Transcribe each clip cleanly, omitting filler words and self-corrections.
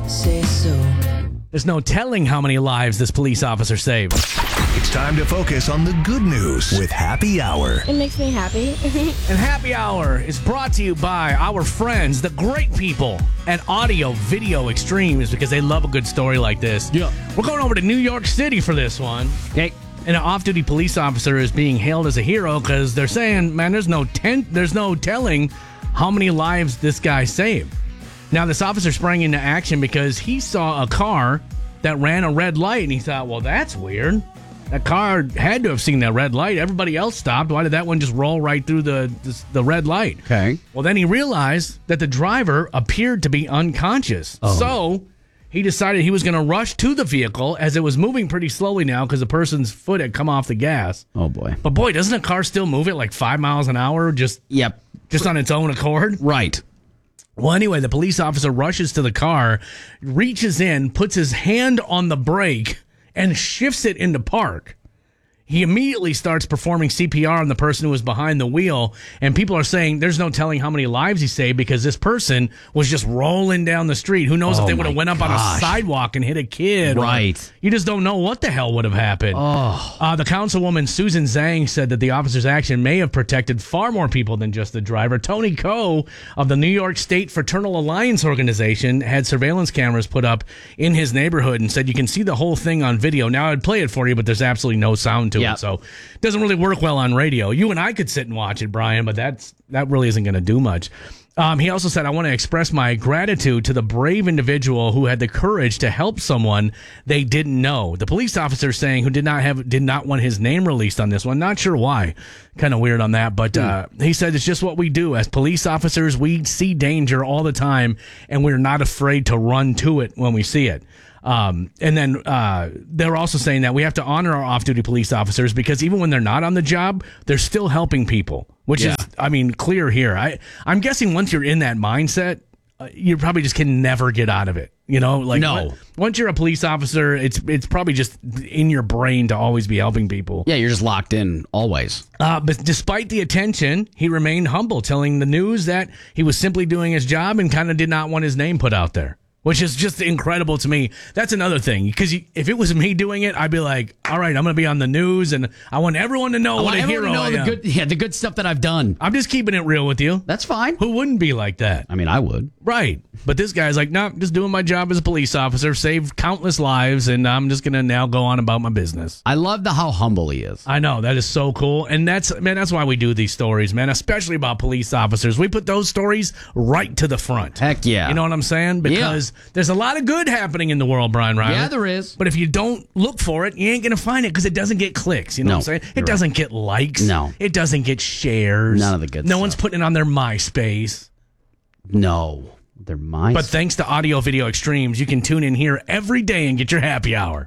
say so. There's no telling how many lives this police officer saved. It's time to focus on the good news with Happy Hour. It makes me happy. And Happy Hour is brought to you by our friends, the great people at Audio Video Extremes, because they love a good story like this. Yeah. We're going over to New York City for this one. Okay. And an off-duty police officer is being hailed as a hero because they're saying, man, there's no telling how many lives this guy saved. Now, this officer sprang into action because he saw a car that ran a red light, and he thought, well, that's weird. That car had to have seen that red light. Everybody else stopped. Why did that one just roll right through the red light? Okay. Well, then he realized that the driver appeared to be unconscious. Oh. So he decided he was going to rush to the vehicle as it was moving pretty slowly now because the person's foot had come off the gas. Oh, boy. But, boy, doesn't a car still move at like 5 miles an hour just on its own accord? Right. Well, anyway, the police officer rushes to the car, reaches in, puts his hand on the brake, and shifts it into park. He immediately starts performing CPR on the person who was behind the wheel, and people are saying there's no telling how many lives he saved because this person was just rolling down the street. Who knows if they would have went up on a sidewalk and hit a kid. Right. You just don't know what the hell would have happened. The councilwoman, Susan Zhang, said that the officer's action may have protected far more people than just the driver. Tony Coe of the New York State Fraternal Alliance Organization had surveillance cameras put up in his neighborhood and said you can see the whole thing on video. Now, I'd play it for you, but there's absolutely no sound to it. So it doesn't really work well on radio. You and I could sit and watch it, Brian, but that really isn't going to do much. He also said, I want to express my gratitude to the brave individual who had the courage to help someone they didn't know. The police officer saying who did not want his name released on this one. Not sure why. Kind of weird on that. But he said it's just what we do. As police officers, we see danger all the time, and we're not afraid to run to it when we see it. And then they're also saying that we have to honor our off-duty police officers because even when they're not on the job, they're still helping people, which is, clear here. I'm guessing once you're in that mindset, you probably just can never get out of it. Once you're a police officer, it's probably just in your brain to always be helping people. Yeah, you're just locked in always. But despite the attention, he remained humble, telling the news that he was simply doing his job and kind of did not want his name put out there. Which is just incredible to me. That's another thing. Because if it was me doing it, I'd be like, all right, I'm going to be on the news, and I want everyone to know what a hero I am. The good stuff that I've done. I'm just keeping it real with you. That's fine. Who wouldn't be like that? I mean, I would. Right. But this guy's like, no, just doing my job as a police officer, saved countless lives, and I'm just going to now go on about my business. I love how humble he is. I know. That is so cool. And that's why we do these stories, man, especially about police officers. We put those stories right to the front. Heck yeah. You know what I'm saying? Because there's a lot of good happening in the world, Brian Riley. Yeah, there is. But if you don't look for it, you ain't going to find it because it doesn't get clicks. You know what I'm saying? It doesn't get likes. No. It doesn't get shares. None of the good stuff. No one's putting it on their MySpace. No. Their MySpace. But thanks to Audio Video Extremes, you can tune in here every day and get your happy hour.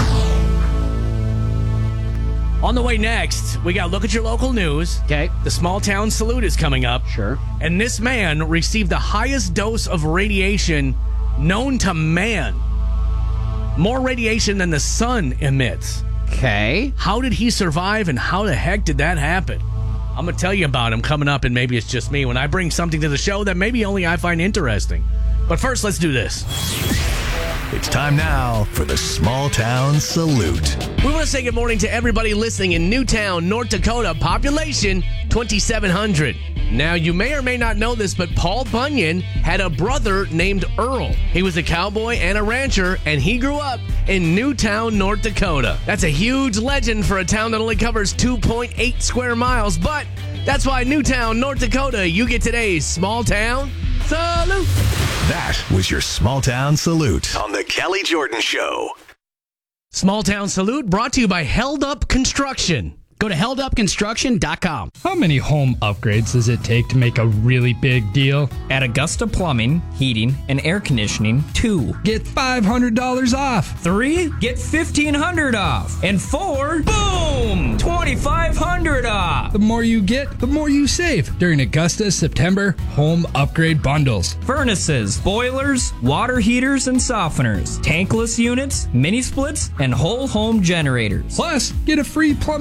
On the way next, we got Look at Your Local News. Okay. The Small Town Salute is coming up. Sure. And this man received the highest dose of radiation known to man. More radiation than the sun emits. Okay. How did he survive, and how the heck did that happen? I'm going to tell you about him coming up, and maybe it's just me when I bring something to the show that maybe only I find interesting. But first, let's do this. It's time now for the Small Town Salute. We want to say good morning to everybody listening in Newtown, North Dakota, population 2,700. Now, you may or may not know this, but Paul Bunyan had a brother named Earl. He was a cowboy and a rancher, and he grew up in Newtown, North Dakota. That's a huge legend for a town that only covers 2.8 square miles, but that's why Newtown, North Dakota, you get today's Small Town Salute. That was your Small Town Salute on The Kelly Jordan Show. Small Town Salute brought to you by Held Up Construction. Go to heldupconstruction.com. How many home upgrades does it take to make a really big deal? At Augusta Plumbing, Heating, and Air Conditioning, 2. Get $500 off. 3. Get $1,500 off. And 4. Boom! $2,500 off. The more you get, the more you save during Augusta's September home upgrade bundles. Furnaces, boilers, water heaters and softeners, tankless units, mini splits, and whole home generators. Plus, get a free plumbing safety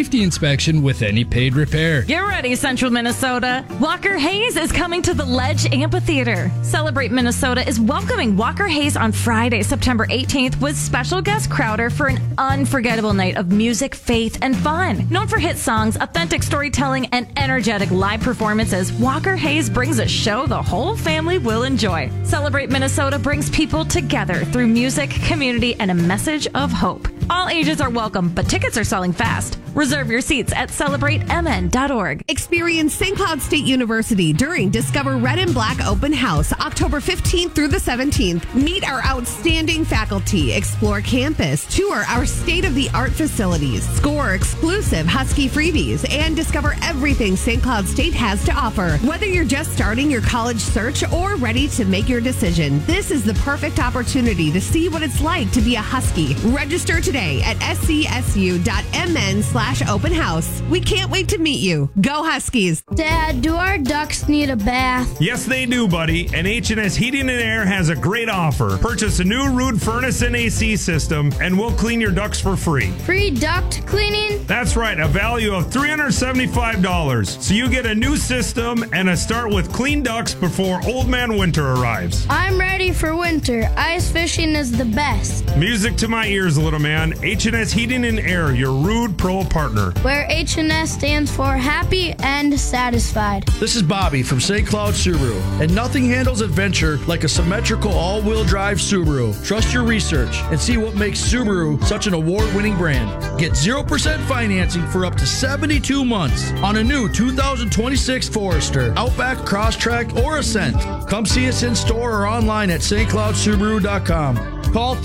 safety inspection with any paid repair. Get ready, Central Minnesota. Walker Hayes is coming to the Ledge Amphitheater. Celebrate Minnesota is welcoming Walker Hayes on Friday, September 18th with special guest Crowder for an unforgettable night of music, faith, and fun. Known for hit songs, authentic storytelling, and energetic live performances, Walker Hayes brings a show the whole family will enjoy. Celebrate Minnesota brings people together through music, community, and a message of hope. All ages are welcome, but tickets are selling fast. Reserve your seats at celebratemn.org. Experience St. Cloud State University during Discover Red and Black Open House, October 15th through the 17th. Meet our outstanding faculty, explore campus, tour our state-of-the-art facilities, score exclusive Husky freebies, and discover everything St. Cloud State has to offer. Whether you're just starting your college search or ready to make your decision, this is the perfect opportunity to see what it's like to be a Husky. Register today at scsu.mn/open house. We can't wait to meet you. Go Huskies. Dad, do our ducks need a bath? Yes, they do, buddy. And H&S Heating and Air has a great offer. Purchase a new Ruud furnace and AC system, and we'll clean your ducts for free. Free duct cleaning? That's right, a value of $375. So you get a new system and a start with clean ducts before Old Man Winter arrives. I'm ready for winter. Ice fishing is the best. Music to my ears, little man. H&S Heating and Air, your Ruud Pro partner. Where H&S stands for happy and satisfied. This is Bobby from St. Cloud Subaru, and nothing handles adventure like a symmetrical all-wheel drive Subaru. Trust your research and see what makes Subaru such an award-winning brand. Get 0% financing for up to 72 months on a new 2026 Forester, Outback, Crosstrek, or Ascent. Come see us in store or online at stcloudsubaru.com. Call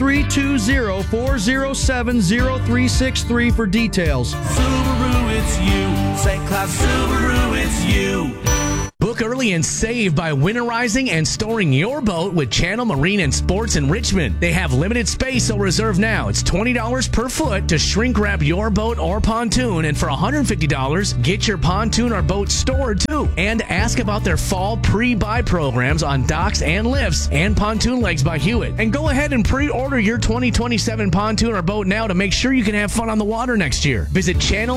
320-407-0363 for details. Subaru, it's you. St. Cloud Subaru, it's you. Book early and save by winterizing and storing your boat with Channel Marine and Sports in Richmond. They have limited space, so reserve now. It's $20 per foot to shrink wrap your boat or pontoon, and for $150, get your pontoon or boat stored too. And ask about their fall pre-buy programs on docks and lifts and pontoon legs by Hewitt. And go ahead and pre-order your 2027 pontoon or boat now to make sure you can have fun on the water next year. Visit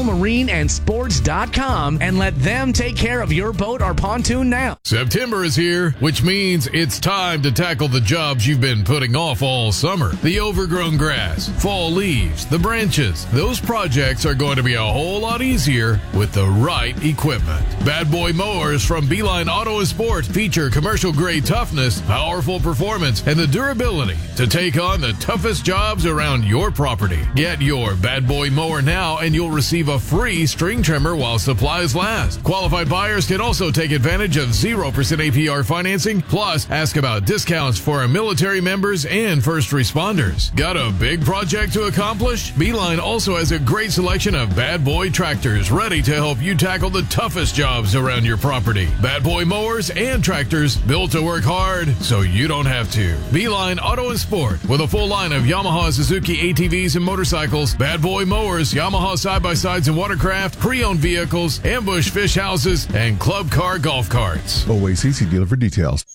channelmarineandsports.com and let them take care of your boat or pontoon now. September is here, which means it's time to tackle the jobs you've been putting off all summer. The overgrown grass, fall leaves, the branches. Those projects are going to be a whole lot easier with the right equipment. Bad Boy Mowers from Beeline Auto and Sport feature commercial-grade toughness, powerful performance, and the durability to take on the toughest jobs around your property. Get your Bad Boy Mower now, and you'll receive a free string trimmer while supplies last. Qualified buyers can also take advantage of 0% APR financing, plus ask about discounts for our military members and first responders. Got a big project to accomplish? Beeline also has a great selection of Bad Boy tractors ready to help you tackle the toughest jobs around your property. Bad Boy Mowers and tractors built to work hard so you don't have to. Beeline Auto and Sport with a full line of Yamaha, Suzuki ATVs and motorcycles, Bad Boy Mowers, Yamaha side-by-sides and watercraft, pre-owned vehicles, ambush fish houses, and club car golf carts. OACC dealer for details.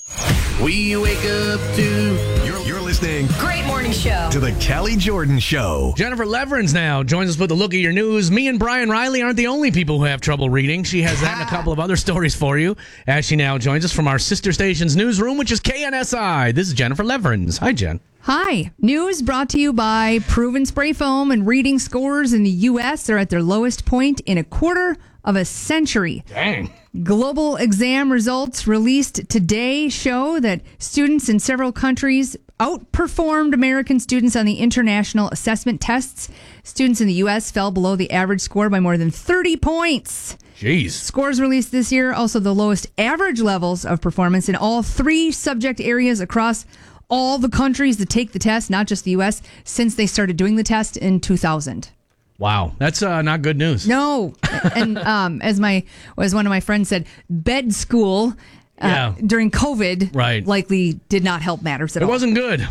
We wake up to... You're listening... Great morning show. ...to the Callie Jordan Show. Jennifer Leverins now joins us with a look at your news. Me and Brian Riley aren't the only people who have trouble reading. She has that and a couple of other stories for you as she now joins us from our sister station's newsroom, which is KNSI. This is Jennifer Leverins. Hi, Jen. Hi. News brought to you by Proven Spray Foam, and reading scores in the U.S. are at their lowest point in a quarter of a century. Dang. Global exam results released today show that students in several countries outperformed American students on the international assessment tests. Students in the U.S. fell below the average score by more than 30 points. Jeez. Scores released this year, also the lowest average levels of performance in all three subject areas across all the countries that take the test, not just the U.S., since they started doing the test in 2000. Wow, that's not good news. No, and as one of my friends said, bed school during COVID likely did not help matters at all. It wasn't good.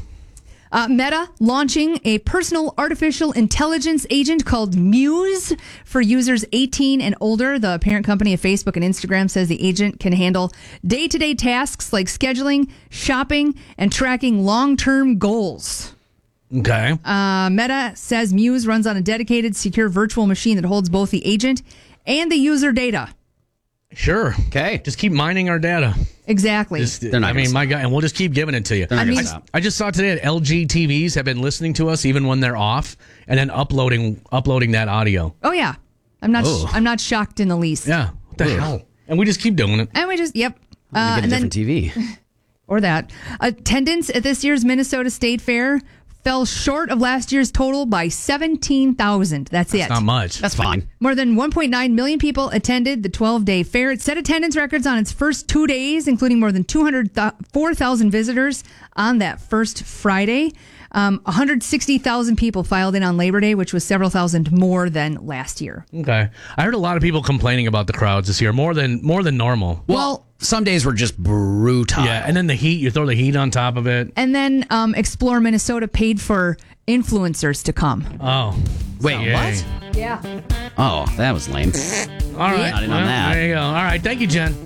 Meta launching a personal artificial intelligence agent called Muse for users 18 and older. The parent company of Facebook and Instagram says the agent can handle day-to-day tasks like scheduling, shopping, and tracking long-term goals. Okay. Meta says Muse runs on a dedicated, secure virtual machine that holds both the agent and the user data. Sure. Okay. Just keep mining our data. Exactly. They're not gonna my God, and we'll just keep giving it to you. They're not gonna stop. I just saw today that LG TVs have been listening to us even when they're off, and then uploading that audio. Oh yeah, I'm not shocked in the least. Yeah. What the hell? And we just keep doing it. And we just Get a different TV. Or that. Attendance at this year's Minnesota State Fair fell short of last year's total by 17,000. That's it. Not much. That's fine. More than 1.9 million people attended the 12-day fair. It set attendance records on its first 2 days, including more than 204,000 visitors on that first Friday. 160,000 people filed in on Labor Day, which was several thousand more than last year. Okay. I heard a lot of people complaining about the crowds this year, more than normal. Well, some days were just brutal. Yeah, and then the heat, you throw the heat on top of it. And then Explore Minnesota paid for influencers to come. Oh. Wait, what? Yeah. Oh, that was lame. All right. Not in on that. There you go. All right. Thank you, Jen.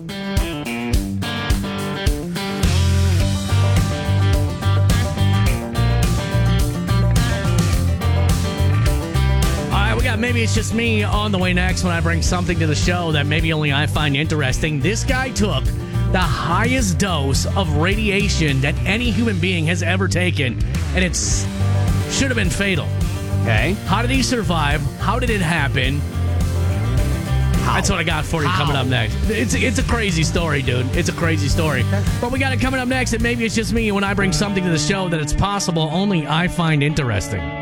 We got Maybe It's Just Me on the way next when I bring something to the show that maybe only I find interesting. This guy took the highest dose of radiation that any human being has ever taken, and it should have been fatal. Okay. How did he survive? How did it happen? That's what I got for you coming up next. It's a crazy story, dude. It's a crazy story. But we got it coming up next, and Maybe It's Just Me when I bring something to the show that it's possible only I find interesting.